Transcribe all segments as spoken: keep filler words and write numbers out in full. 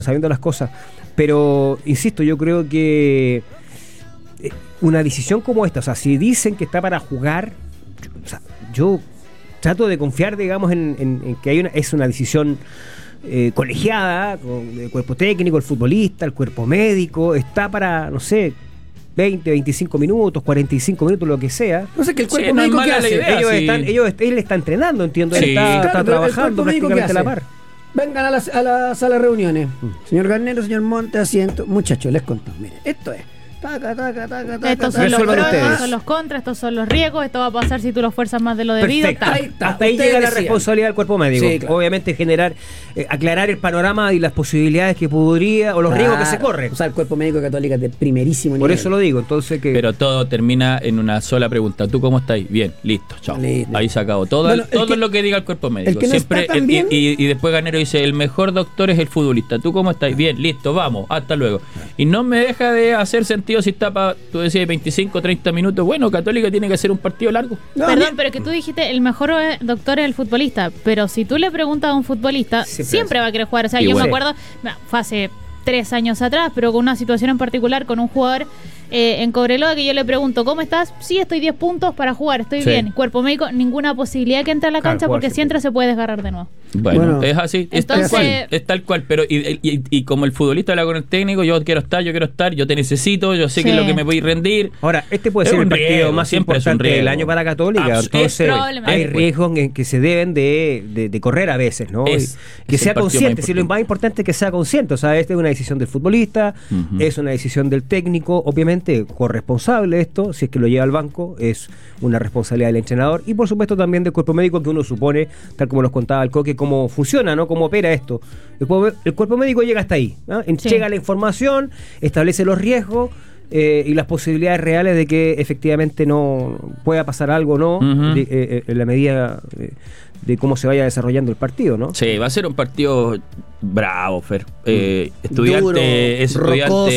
sabiendo las cosas. Pero, insisto, yo creo que una decisión como esta, o sea, si dicen que está para jugar, o sea, yo trato de confiar, digamos, en, en, en que hay una, es una decisión eh, colegiada, con el cuerpo técnico, el futbolista, el cuerpo médico, está para, no sé, veinte, veinticinco minutos, cuarenta y cinco minutos, lo que sea. No sé, que el cuerpo sí, médico no ¿qué hace? Idea, ellos sí. están, ellos, él está entrenando, entiendo, Sí. él está, Claro, está trabajando prácticamente a la par. Vengan a la, a la sala de reuniones. Mm. Señor Garnero, señor Monte, asiento. Muchachos, les contamos. Miren, esto es. Taca, taca, taca, taca, estos taca, son los pros, ustedes. estos son los contras, estos son los riesgos, esto va a pasar si tú lo fuerzas más de lo debido. Perfecto. Tal. Ahí está. Hasta ahí llega la decían. responsabilidad del cuerpo médico. Sí, claro. Obviamente generar, eh, aclarar el panorama y las posibilidades que podría, o los claro. riesgos que se corren. O sea, el cuerpo médico católico es de primerísimo nivel. Por eso lo digo, entonces que... Pero todo termina en una sola pregunta. ¿Tú cómo estás? Bien, listo, chao. Listo. Ahí se acabó. Todo, bueno, el, todo que, lo que diga el cuerpo médico. El que no Siempre está tan el, bien... y, y después Garnero dice, el mejor doctor es el futbolista. ¿Tú cómo estás? Bien, listo, vamos, hasta luego. Y no me deja de hacer sentido si está para, tú decías, veinticinco, treinta minutos. Bueno, Católica tiene que hacer un partido largo. No, Perdón, bien. pero que tú dijiste el mejor doctor es el futbolista, pero si tú le preguntas a un futbolista, siempre, siempre va a querer jugar. O sea, y yo bueno. me acuerdo, fue hace tres años atrás, pero con una situación en particular, con un jugador eh, en Cobreloa, que yo le pregunto, ¿cómo estás? Sí, estoy diez puntos para jugar, estoy sí. bien. Cuerpo médico, ninguna posibilidad que entre a la cancha, claro, porque si entra se puede desgarrar de nuevo. Bueno, bueno es así, es entonces, tal cual, es tal cual, pero y, y, y, y como el futbolista habla con el técnico, yo quiero estar, yo quiero estar, yo te necesito, yo sé sí. que es lo que me voy a rendir. Ahora, este puede es ser el partido riesgo, más importante del año para Católica, Abs entonces hay riesgos en que se deben de, de, de correr a veces, ¿no? Es, que es sea consciente, si lo más importante es que sea consciente, o sea, esta es una decisión del futbolista, uh-huh. es una decisión del técnico, obviamente corresponsable esto, si es que lo lleva al banco, es una responsabilidad del entrenador y por supuesto también del cuerpo médico, que uno supone, tal como nos contaba el Coque, cómo funciona, ¿no? Cómo opera esto. El cuerpo, el cuerpo médico llega hasta ahí, ¿no? Sí. Llega la información, establece los riesgos eh, y las posibilidades reales de que efectivamente no pueda pasar algo, ¿no? Uh-huh. de, eh, en la medida de, de cómo se vaya desarrollando el partido, ¿no? Sí, va a ser un partido bravo, Fer. Eh, estudiante, Duro, es estudiante, rocoso.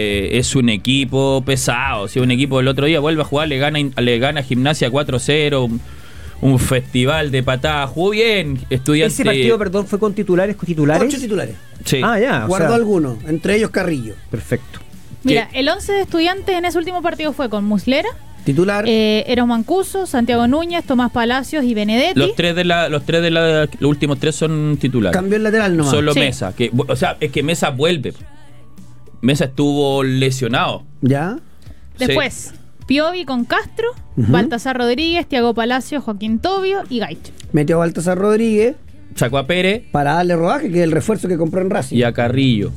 Es un equipo pesado. Si un equipo el otro día vuelve a jugar, le gana, le gana Gimnasia cuatro cero. Un, un festival de patadas. Jugó bien, estudiante. Ese partido, perdón, fue con titulares, con titulares. Ocho titulares. Sí. Ah, ya. Guardó o sea, algunos, entre ellos Carrillo. Perfecto. Mira, el once de Estudiantes en ese último partido fue con Muslera, titular, eh, Eros Mancuso, Santiago Núñez, Tomás Palacios y Benedetti. Los tres de la, los tres de la, los últimos tres son titulares. Cambió el lateral nomás. Solo sí. Mesa, que, o sea, es que Mesa vuelve. Mesa estuvo lesionado. ¿Ya? Después, sí. Piovi con Castro, uh-huh. Baltasar Rodríguez, Thiago Palacios, Joaquín Tobio y Gaich. Metió a Baltasar Rodríguez. Sacó a Pérez. Para darle rodaje, que es el refuerzo que compró en Racing. Y a Carrillo.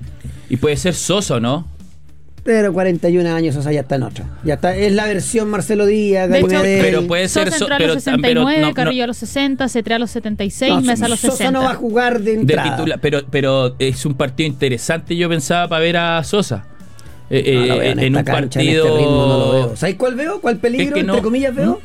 Y puede ser Sosa, ¿no? Pero cuarenta y un años, o sea, ya está en otra. Ya está, es la versión Marcelo Díaz, de hecho, pero puede ser Sosa entró so, a los sesenta y nueve, pero, no, Carrillo no, a los sesenta, Cetré a los setenta y seis, no, Mesa a los Sosa sesenta. no va a jugar de entrada. De titula, pero, pero es un partido interesante, yo pensaba, para ver a Sosa. Eh, no, no eh, en, en un cancha, partido. En este ritmo no lo veo. ¿Sabes cuál veo? ¿Cuál peligro, es que entre no, comillas, veo?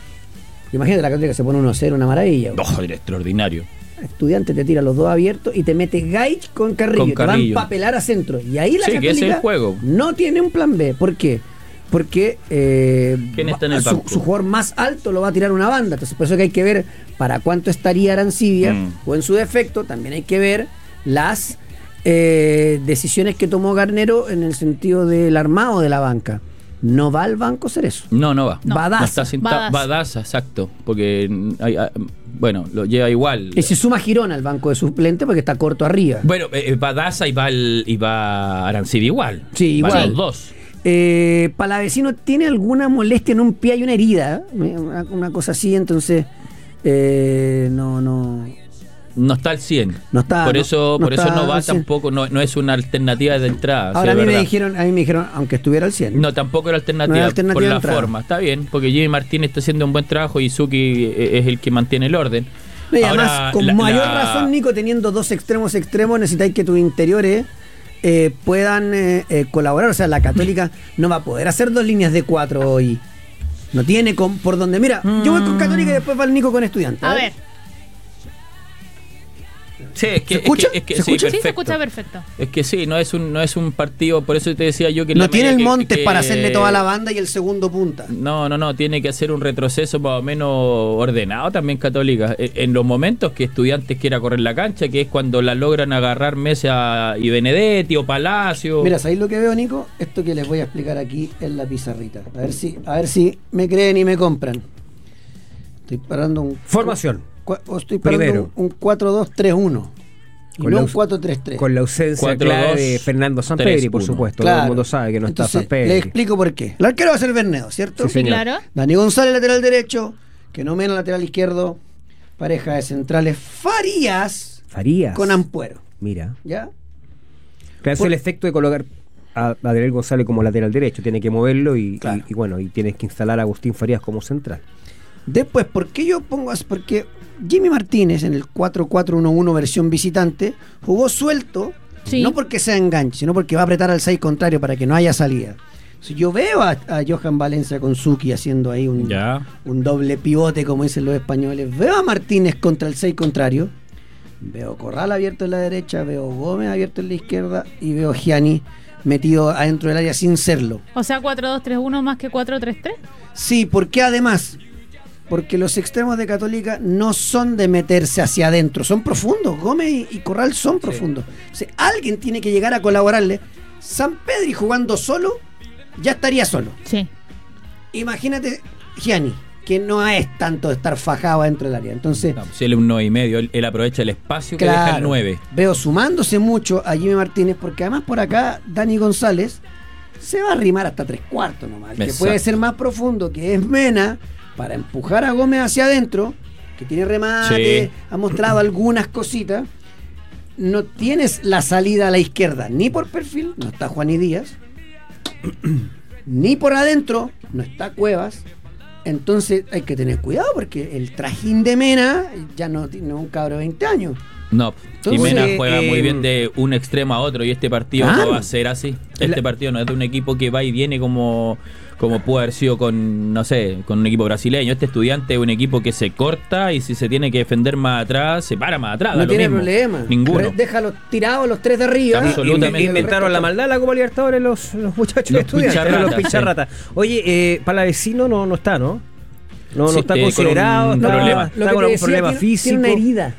¿Mm? Imagínate la Católica se pone uno cero, una maravilla. No, era extraordinario. Estudiante te tira los dos abiertos y te mete Gaich con Carrillo, con te Carrillo. van a papelar a centro. Y ahí la sí, Católica que ese es el juego. No tiene un plan B. ¿Por qué? Porque eh, ¿Quién está en el su, banco? su jugador más alto lo va a tirar una banda. Entonces por eso que hay que ver para cuánto estaría Arancibia, mm. o en su defecto también hay que ver las eh, decisiones que tomó Garnero en el sentido del armado de la banca. No va al banco ser eso. No, no va. No. Badaza. No está sentado, Badaza, exacto. Porque hay, hay, bueno, lo lleva igual. Y se suma Girona al banco de suplente porque está corto arriba. Bueno, eh, Badaza y va, el, y va Arancibia igual. Sí, igual. Van los dos. Eh, Palavecino tiene alguna molestia en un pie, hay una herida, una, una cosa así, entonces eh, no, no. No está al cien. No está, por no, eso, no por eso no va al cien. Tampoco, no, no es una alternativa de entrada. Ahora sí, a mí verdad. me dijeron, a mí me dijeron, aunque estuviera al cien. No, tampoco era alternativa, no era alternativa por la entrada. forma. Está bien, porque Jimmy Martínez está haciendo un buen trabajo y Suki es el que mantiene el orden. No, y además, Ahora, con la, mayor la... razón, Nico, teniendo dos extremos extremos, necesitáis que tus interiores eh, puedan eh, eh, colaborar. O sea, la Católica no va a poder hacer dos líneas de cuatro hoy. No tiene con, por donde. Mira, mm. yo voy con Católica y después va el Nico con Estudiantes. A ver. Sí, es que, ¿Se escucha? Es que, es que, ¿Se sí, escucha? perfecto. Sí, se escucha perfecto. Es que sí, no es un no es un partido, por eso te decía yo que no la tiene el que, Montes que, para hacerle toda la banda y el segundo punta. No, no, no, tiene que hacer un retroceso más o menos ordenado también Católica. En los momentos que Estudiantes quiera correr la cancha, que es cuando la logran agarrar Mesa y Benedetti o Palacio. Mira, ¿sabéis lo que veo, Nico? Esto que les voy a explicar aquí en la pizarrita. A ver si, a ver si me creen y me compran. Estoy parando un... Formación. O estoy parando un, un cuatro dos tres uno. Y con no un cuatro tres tres. Con la ausencia cuatro, clara dos, de Fernando Sampedri, por supuesto. Claro. Todo el mundo sabe que no Entonces, está Sampedri. Le explico por qué. El arquero va a ser Bernedo, ¿cierto? Sí, señor. Claro. Dani González, lateral derecho. Que no menos lateral izquierdo. Pareja de centrales Farías. Farías. Con Ampuero. Mira. ¿Ya? Pero Por- el efecto de colocar a Adriel González como lateral derecho. Tiene que moverlo y, Claro. y, y bueno, y tienes que instalar a Agustín Farías como central. Después, ¿por qué yo pongo así? Porque Jimmy Martínez en el cuatro cuatro uno uno versión visitante jugó suelto, Sí. no porque sea enganche, sino porque va a apretar al seis contrario para que no haya salida. Si yo veo a, a Johan Valencia con Suki haciendo ahí un, Ya. un doble pivote, como dicen los españoles, veo a Martínez contra el seis contrario, veo Corral abierto en la derecha, veo Gómez abierto en la izquierda y veo Gianni metido adentro del área sin serlo. O sea, cuatro dos tres uno más que cuatro tres tres. Sí, porque además, porque los extremos de Católica no son de meterse hacia adentro, son profundos. Gómez y, y Corral son profundos. O sea, alguien tiene que llegar a colaborarle. Sampedri jugando solo, ya estaría solo. Sí. Imagínate Gianni, que no es tanto de estar fajado adentro del área. Entonces, No, si él es un nueve y medio, él, él aprovecha el espacio que deja el nueve. veo sumándose mucho a Jimmy Martínez, porque además por acá Dani González se va a arrimar hasta tres cuartos nomás. El que Exacto. puede ser más profundo, que es Mena, para empujar a Gómez hacia adentro, que tiene remate, Sí. ha mostrado algunas cositas. No tienes la salida a la izquierda, ni por perfil, no está Juan y Díaz, ni por adentro, no está Cuevas. Entonces hay que tener cuidado porque el trajín de Mena ya no tiene un cabro de veinte años. No, Entonces, Jimena juega eh, muy bien de un extremo a otro y este partido Claro. no va a ser así. Este La- partido no es de un equipo que va y viene como, como puede haber sido con, no sé, con un equipo brasileño. Este Estudiante es un equipo que se corta y si se tiene que defender más atrás, se para más atrás. No da lo tiene mismo. problema. Ninguno. Re- Déjalos tirados los tres de arriba. Absolutamente. Inventaron la maldad la Copa Libertadores los, los muchachos Los de Estudiantes, pincharratas, los pincharratas. Oye, eh, Palavecino no, no está, ¿no? No, Sí, no está eh, con considerado, un está, problema. está Lo que con te algún decía, problema tiene, físico. tiene una herida.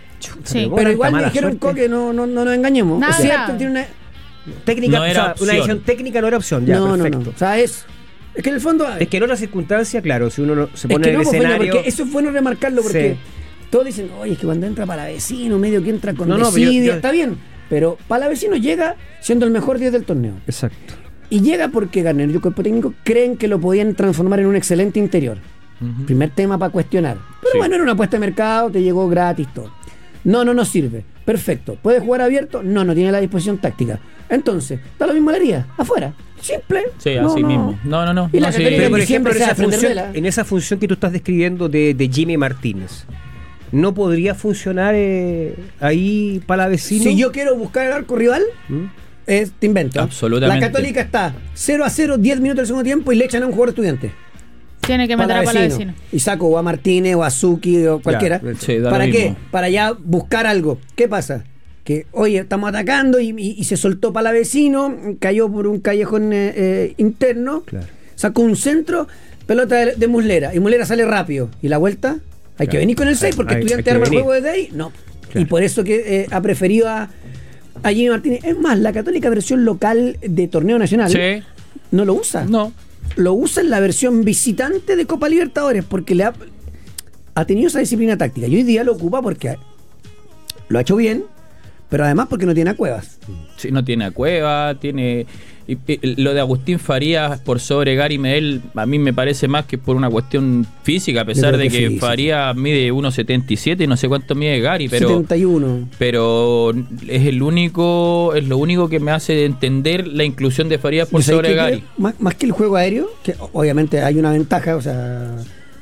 Sí. Pero igual me mala dijeron, suerte. Coque, no, no, no nos engañemos. Nada es cierto, grave. tiene una... Técnica, No o era sea, una opción. decisión técnica no era opción, ya, no, no, perfecto. no. O sea, es... Es que en el fondo... Es que en otras circunstancias, claro, si uno no- se es pone que en no, el pues, bueno, escenario... porque eso es bueno remarcarlo porque Sí. todos dicen, oye, es que cuando entra para vecino, medio que entra con No, no, pero yo- desidia, yo- está bien. Pero para vecino llega siendo el mejor diez del torneo. Exacto. Y llega porque Garner y el cuerpo técnico creen que lo podían transformar en un excelente interior. Ujú. Primer tema para cuestionar. Pero Sí. bueno, era una apuesta de mercado, te llegó gratis todo. No, no nos sirve. Perfecto. ¿Puede jugar abierto? No, no tiene la disposición táctica. Entonces, da lo mismo la haría. Afuera. Simple. Sí, No, así no. mismo. No, no, no. Y la no, sí. Católica Pero por Siempre ejemplo, en se va esa, a aprender función, de la- en esa función que tú estás describiendo de, de Jimmy Martínez, ¿no podría funcionar eh, ahí Palavecino? Si yo quiero buscar el arco rival, ¿Mm? es, te invento. Absolutamente. La Católica está cero a cero, diez minutos del segundo tiempo y le echan a un jugador estudiante. Tiene que meter a Palavecino. Y saco o a Martínez o a Suki o cualquiera. Ya, sí, da ¿Para lo qué? mismo. Para ya buscar algo. ¿Qué pasa? Que, oye, estamos atacando y, y- y se soltó Palavecino, cayó por un callejón eh, eh, interno, Claro. sacó un centro, pelota de, de Muslera, y Muslera sale rápido. ¿Y la vuelta? Hay Claro. que venir con el seis porque Hay- Estudiante hay que arma el venir. juego desde ahí. No. Claro. Y por eso que eh, ha preferido a, a Jimmy Martínez. Es más, la Católica versión local de torneo nacional Sí. no lo usa. No. Lo usa en la versión visitante de Copa Libertadores porque le ha, ha tenido esa disciplina táctica. Y hoy día lo ocupa porque lo ha hecho bien, pero además porque no tiene a Cuevas. Sí, no tiene a Cueva, tiene... y- y lo de Agustín Farías por sobre Gary Medel, a mí me parece más que por una cuestión física, a pesar creo de que que sí, sí. Farías mide uno setenta y siete y no sé cuánto mide Gary, pero... setenta y uno. Pero es el único, es lo único que me hace entender la inclusión de Farías por ¿Y sabes sobre qué Gary. creo? Más, más que el juego aéreo, que obviamente hay una ventaja, o sea,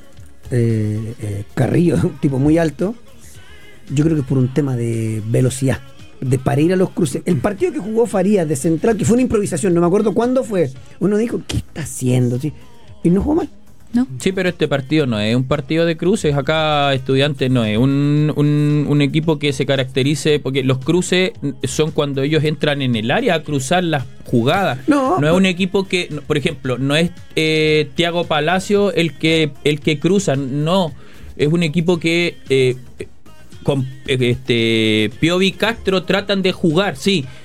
eh, eh, Carrillo es un tipo muy alto, yo creo que es por un tema de velocidad, de para ir a los cruces. El partido que jugó Farías de central, que fue una improvisación, no me acuerdo cuándo fue, uno dijo, ¿qué está haciendo? ¿Sí? Y no jugó mal. ¿no? Sí, pero este partido no es un partido de cruces. Acá Estudiantes no es un, un, un equipo que se caracterice, porque los cruces son cuando ellos entran en el área a cruzar las jugadas. No, no es un equipo que, por ejemplo, no es eh, Thiago Palacio el que, el que cruza, no. Es un equipo que... Eh, con este Piovi y Castro tratan de jugar, sí,